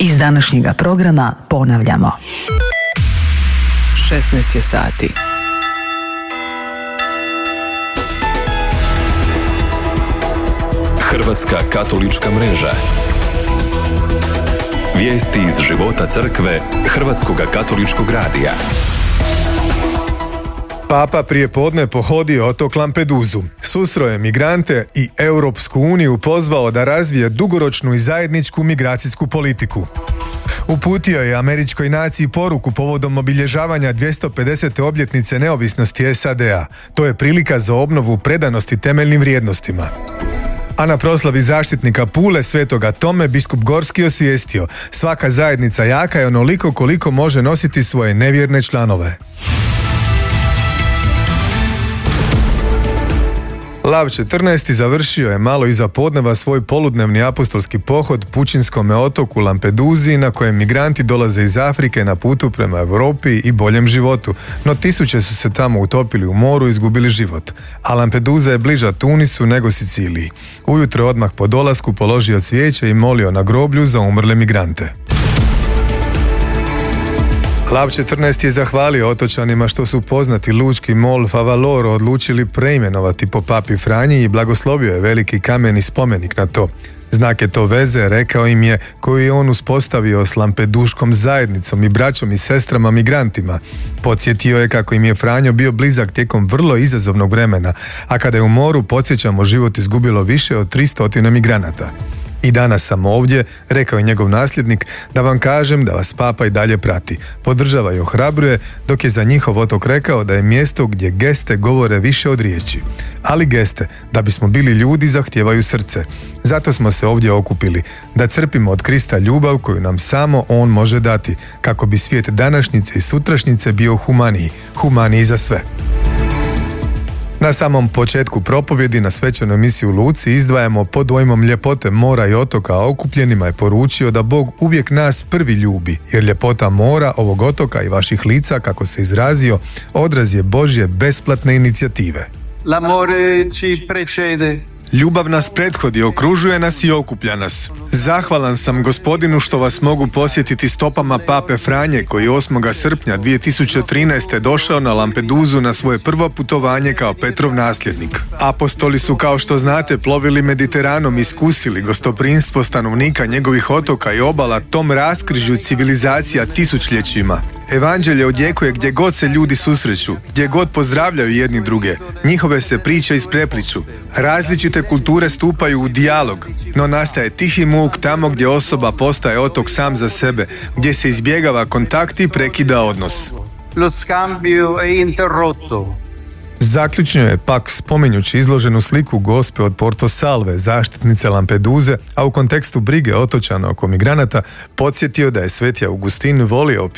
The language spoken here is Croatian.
Iz današnjega programa ponavljamo. 16 je sati. Hrvatska katolička mreža. Vijesti iz života crkve Hrvatskoga katoličkog radija. Papa prije podne pohodio otok Lampeduzu, susreo je migrante i Europsku uniju pozvao da razvije dugoročnu i zajedničku migracijsku politiku. Uputio je američkoj naciji poruku povodom obilježavanja 250. obljetnice neovisnosti SAD-a. To je prilika za obnovu predanosti temeljnim vrijednostima. A na proslavi zaštitnika Pule Svetoga Tome biskup Gorski osvijestio: svaka zajednica jaka je onoliko koliko može nositi svoje nevjerne članove. Lav 14. završio je malo iza podneva svoj poludnevni apostolski pohod pučinskome otoku Lampeduzi, na kojem migranti dolaze iz Afrike na putu prema Europi i boljem životu, no tisuće su se tamo utopili u moru i izgubili život. A Lampeduza je bliža Tunisu nego Siciliji. Ujutro odmah po dolasku položio cvijeće i molio na groblju za umrle migrante. Lav 14 je zahvalio otočanima što su poznati lučki mol Favaloro odlučili preimenovati po papi Franji i blagoslovio je veliki kameni spomenik na to. Znak je to veze, rekao im je, koju je on uspostavio s lampeduškom zajednicom i braćom i sestrama migrantima. Podsjetio je kako im je Franjo bio blizak tijekom vrlo izazovnog vremena, a kada je u moru, podsjećamo, život izgubilo više od 300 migranata. I danas sam ovdje, rekao je njegov nasljednik, da vam kažem da vas papa i dalje prati, podržava i ohrabruje, dok je za njihov otok rekao da je mjesto gdje geste govore više od riječi. Ali geste, da bismo bili ljudi, zahtijevaju srce. Zato smo se ovdje okupili, da crpimo od Krista ljubav koju nam samo On može dati, kako bi svijet današnjice i sutrašnjice bio humaniji za sve. Na samom početku propovjedi na svečanoj misi u Luci izdvajamo pod dojmom ljepote mora i otoka, a okupljenima je poručio da Bog uvijek nas prvi ljubi, jer ljepota mora, ovog otoka i vaših lica, kako se izrazio, odraz je Božje besplatne inicijative. L'amore ci precede. Ljubav nas prethodi, okružuje nas i okuplja nas. Zahvalan sam Gospodinu što vas mogu posjetiti stopama pape Franje, koji 8. srpnja 2013. došao na Lampeduzu na svoje prvo putovanje kao Petrov nasljednik. Apostoli su, kao što znate, plovili Mediteranom i iskusili gostoprimstvo stanovnika njegovih otoka i obala, tom raskrižju civilizacija tisućljećima. Evanđelje odjekuje gdje god se ljudi susreću, gdje god pozdravljaju jedni druge. Njihove se priče isprepliču. Različite kulture stupaju u dijalog, no nastaje tihi muk tamo gdje osoba postaje otok sam za sebe, gdje se izbjegava kontakt i prekida odnos. Lo scambio è interrotto. Zaključno je pak, spominjući izloženu sliku Gospe od Porto Salve, zaštitnice Lampeduze, a u kontekstu brige otočana oko migranata, podsjetio da je Sveti Augustin volio